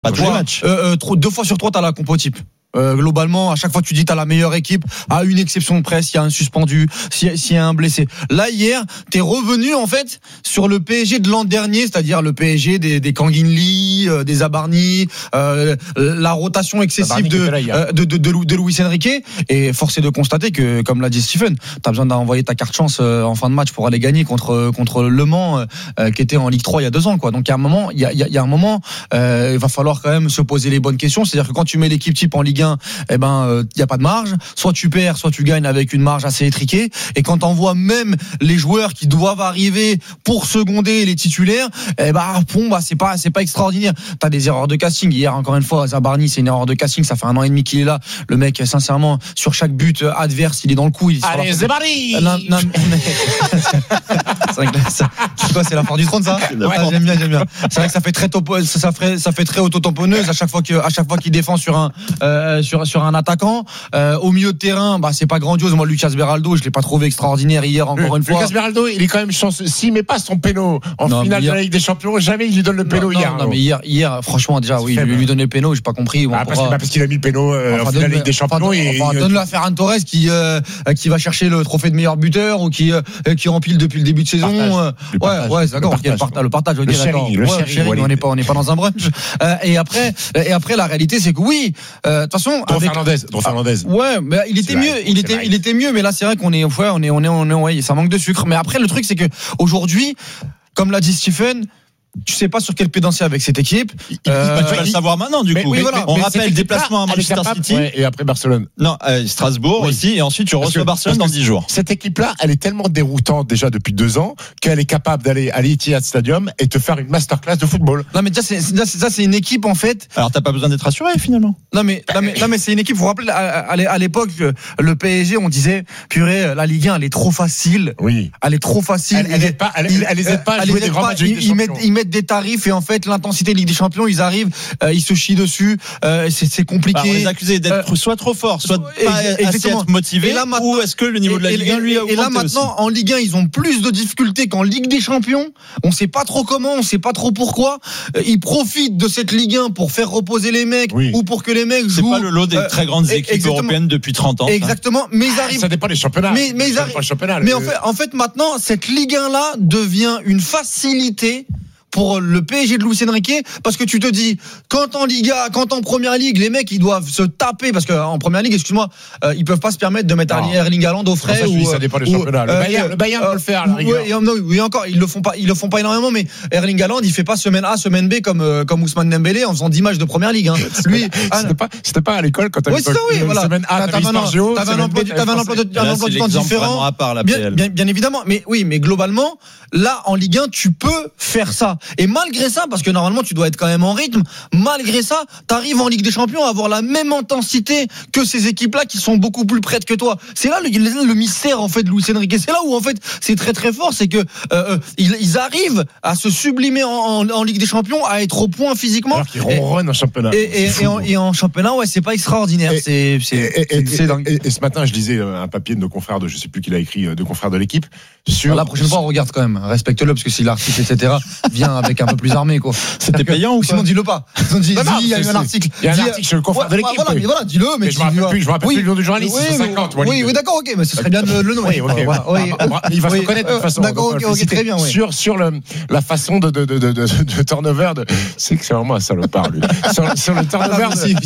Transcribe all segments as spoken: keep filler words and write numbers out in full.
Pas tous les matchs. Euh, euh, deux fois sur trois, t'as la compo type. Euh, globalement, à chaque fois tu dis t'as la meilleure équipe, à une exception de près, s'il y a un suspendu, s'il y a un blessé. Là hier, t'es revenu en fait sur le P S G de l'an dernier, c'est-à-dire le P S G des, des Kangin Lee, euh, des Zabarni, euh, la rotation excessive de, euh, de, de, de, de Luis Enrique. Et force est de constater que, comme l'a dit Stephen, t'as besoin d'envoyer ta carte chance euh, en fin de match pour aller gagner contre contre Le Mans, euh, qui était en Ligue trois il y a deux ans, quoi. Donc il y a un moment, il y a, il y a un moment, euh, il va falloir quand même se poser les bonnes questions. C'est-à-dire que quand tu mets l'équipe type en Ligue eh ben, il euh, y a pas de marge. Soit tu perds, soit tu gagnes avec une marge assez étriquée. Et quand on voit même les joueurs qui doivent arriver pour seconder les titulaires, eh ben, bon, bah, c'est pas, c'est pas extraordinaire. T'as des erreurs de casting. Hier, encore une fois, Zabarni, c'est une erreur de casting. Ça fait un an et demi qu'il est là. Le mec, sincèrement, sur chaque but adverse, il est dans le coup. Il Allez, Zabarni! Non, non, mais... c'est vrai que ça, c'est quoi, c'est la foire du trône, ça? Ouais, ah, j'aime bien, j'aime bien. C'est vrai que ça fait très topo, ça, ça fait, ça fait très auto-tamponneuse à chaque fois que, à chaque fois qu'il défend sur un, euh, sur sur un attaquant. Euh, au milieu de terrain, bah c'est pas grandiose. Moi, Lucas Beraldo, je l'ai pas trouvé extraordinaire hier, encore une fois. Lucas Beraldo, il est quand même chanceux. S'il met pas son péno en non, finale hier... de la Ligue des Champions, jamais il lui donne le péno hier. Non, non, mais hier, hier, franchement, déjà, oui, lui, lui donner le péno, j'ai pas compris. Bon, ah, parce, pourra... parce qu'il a mis le péno euh, enfin, en finale de la Ligue des Champions. Enfin, et enfin, il... donne-le à Ferran Torres qui euh, qui va chercher le trophée de meilleur buteur ou qui euh, qui empile depuis le début de saison. Euh, ouais, ouais, c'est d'accord. Le partage, le partage, le sharing, le sharing. On n'est pas, on n'est pas dans un brunch. Et après, et après, la réalité, c'est que oui, de toute façon. Fernandez. Ouais, mais il était mieux, il était, il était mieux, mais là c'est vrai qu'on est, ouais, on est, on est, on est, ouais, ça manque de sucre. Mais après le truc c'est que aujourd'hui, comme l'a dit Stephen, tu sais pas sur quel pied danser avec cette équipe. Euh, bah, tu vas le savoir maintenant du mais, coup. Oui, voilà, on rappelle déplacement à Manchester City ouais, et après Barcelone. Non, euh, Strasbourg oui. Ici et ensuite tu reçois Barcelone dans dix jours. Cette équipe-là, elle est tellement déroutante déjà depuis deux ans qu'elle est capable d'aller à l'Etihad Stadium et te faire une masterclass de football. Non mais déjà c'est, ça c'est, c'est une équipe en fait. Alors t'as pas besoin d'être rassuré finalement. Non mais, non mais, non mais c'est une équipe. Vous vous rappelez à, à l'époque le P S G on disait purée la Ligue un elle est trop facile. Oui. Elle est trop facile. Elle, elle, elle, pas, elle, elle, elle les aide pas à jouer des grands matchs de Ligue des Champions. Ils mettent des tarifs et en fait l'intensité Ligue des Champions ils arrivent euh, ils se chient dessus euh, c'est, c'est compliqué. Alors, on les accusés d'être euh, soit trop forts soit et, pas et, assez être motivés ou est-ce que le niveau et, de la Ligue un lui a augmenté. Et là maintenant aussi. En Ligue un ils ont plus de difficultés qu'en Ligue des Champions. On sait pas trop comment, on sait pas trop pourquoi. Ils profitent de cette Ligue un pour faire reposer les mecs oui. ou pour que les mecs jouent. C'est pas le lot des euh, très grandes équipes exactement. Européennes depuis trente ans. Exactement, mais ils arrivent. Ça dépend des championnats. Mais, mais ils arrivent. Mais en fait en fait maintenant cette Ligue un là devient une facilité pour le P S G de Luis Enrique, parce que tu te dis quand en Liga, quand en Première Ligue, les mecs ils doivent se taper parce que en Première Ligue, excuse-moi, euh, ils peuvent pas se permettre de mettre non. Erling Haaland au frais. Ça, ou ça dépend des championnats. Le Bayern, euh, le Bayern euh, peut le faire. Oui, oui, oui, encore, ils le font pas, ils le font pas énormément, mais Erling Haaland, il fait pas semaine A, semaine B comme euh, comme Ousmane Dembélé en faisant dix matchs de Première Ligue. Hein. Lui, c'était pas, c'était pas à l'école quand t'avais oui, oui, voilà. semaine A, t'avais un emploi du temps différent. Bien, bien évidemment, mais oui, mais globalement, là en Ligue un, tu peux faire ça. Et malgré ça, parce que normalement tu dois être quand même en rythme, malgré ça t'arrives en Ligue des Champions à avoir la même intensité que ces équipes-là qui sont beaucoup plus prêtes que toi. C'est là le, le mystère en fait de Luis Enrique. C'est là où en fait c'est très très fort, c'est que euh, ils, ils arrivent à se sublimer en, en, en Ligue des Champions, à être au point physiquement. Alors qu'ils ronronnent en championnat. Et, et, et, en, et en championnat, ouais, c'est pas extraordinaire. Et, c'est, c'est, et, c'est, et, c'est dingue. Et, et ce matin, je lisais un papier de nos confrères de, je sais plus qui l'a écrit, de confrères de l'équipe. Sur... La prochaine fois, on regarde quand même. Respecte-le parce que si l'article, et cetera, vient avec un peu plus armé, quoi. C'était payant ou sinon dis-le pas. Sinon dis, non, non, dis il y a eu un article. Il y a un article sur le confrère de l'équipe. Voilà, mais voilà, dis-le. Mais, mais je me rappelle plus, je me rappelle plus le nom du journaliste. Oui, cinquante. Oui, oui, d'accord, ok, mais ce serait bien de le nommer. Oui, ok. Il va se reconnaître de toute façon. D'accord, ok, ok, très bien. Sur sur le la façon de de de de de turnover de, c'est que c'est vraiment un salopard lui. Sur le turnover,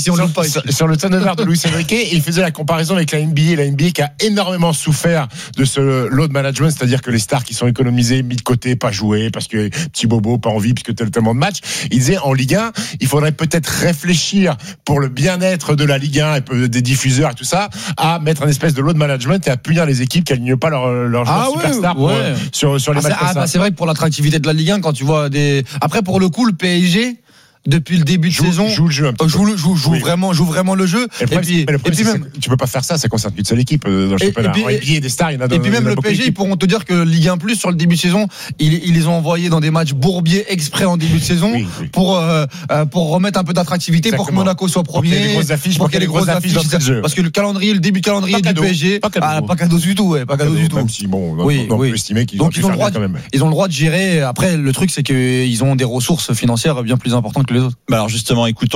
sur le turnover de Luis Enrique, il faisait la comparaison avec la N B A, la N B A qui a énormément souffert de ce load management, c'est-à-dire que les stars qui sont économisées, mis de côté, pas jouées parce que petit bobo, pas envie puisque tel tellement de matchs. Il disait en Ligue un, il faudrait peut-être réfléchir pour le bien-être de la Ligue un et des diffuseurs et tout ça, à mettre un espèce de load management et à punir les équipes qui alignent pas leurs leur joueurs ah superstars ouais, ouais. sur sur les ah, matchs comme ah, ça. Bah, c'est vrai que pour l'attractivité de la Ligue un, quand tu vois des après pour le coup le P S G depuis le début de joue, saison joue le jeu un petit joue, le, joue, joue oui. vraiment joue vraiment le jeu et, et puis, et puis même tu peux pas faire ça, ça concerne qu'une seule équipe dans le championnat. Et puis des stars, il y en a. Et puis même le P S G ils pourront te dire que Ligue un plus sur le début de saison ils, ils les ont envoyés dans des matchs bourbiers exprès en début de saison oui, oui. pour euh, pour remettre un peu d'attractivité. Exactement. Pour que Monaco soit premier, pour qu'il y ait des grosses affiches, pour qu'il y ait des grosses affiches, affiches parce que le calendrier le début de calendrier du P S G pas cadeau du tout, pas cadeau du tout. Même si bon on peut estimer qu'ils ont le droit quand même. Ils ont le droit de gérer. Après le truc c'est qu'ils ont des ressources financières bien plus importantes que les autres. Bah alors justement, écoutons